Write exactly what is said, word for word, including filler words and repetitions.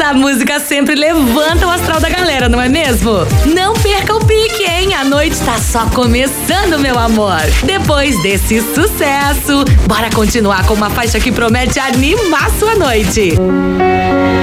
a música sempre levanta o astral da galera, não é mesmo? Não perca o pique, hein? A noite tá só começando, meu amor. Depois desse sucesso, bora continuar com uma faixa que promete animar sua noite.